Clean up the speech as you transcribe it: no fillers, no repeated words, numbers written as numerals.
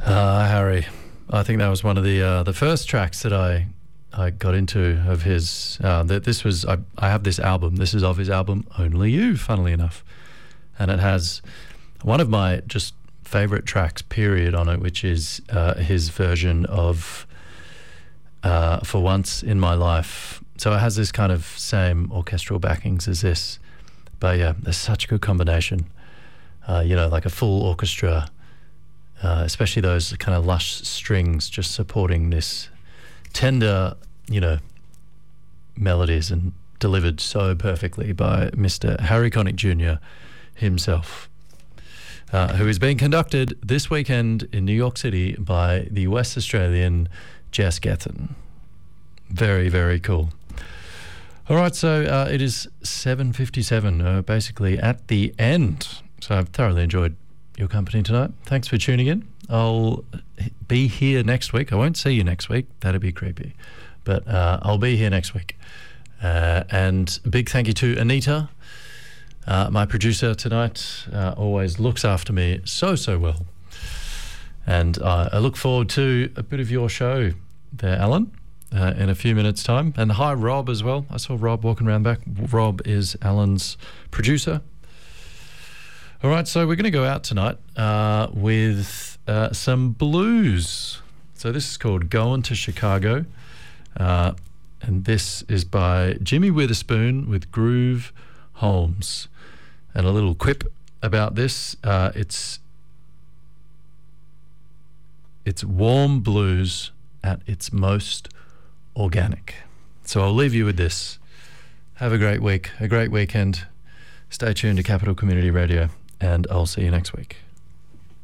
Harry, I think that was one of the first tracks that I got into of his. This was I have this album. This is of his album Only You, funnily enough, and it has one of my just favourite tracks, period, on it, which is his version of For Once in My Life. So it has this kind of same orchestral backings as this, but yeah, there's such a good combination. Like a full orchestra, especially those kind of lush strings just supporting this tender, melodies, and delivered so perfectly by Mr. Harry Connick Jr. himself, who is being conducted this weekend in New York City by the West Australian Jess Gethin. Very, very cool. All right, so it is 7:57, basically at the end. So I've thoroughly enjoyed your company tonight. Thanks for tuning in. I'll be here next week. I won't see you next week. That'd be creepy. But I'll be here next week. And a big thank you to Anita, my producer tonight. Always looks after me so well. And I look forward to a bit of your show there, Alan, in a few minutes' time. And hi, Rob, as well. I saw Rob walking around back. Rob is Alan's producer. All right, so we're going to go out tonight with some blues. So this is called Going to Chicago, and this is by Jimmy Witherspoon with Groove Holmes. And a little quip about this, it's warm blues at its most organic. So I'll leave you with this. Have a great week, a great weekend. Stay tuned to Capital Community Radio, and I'll see you next week.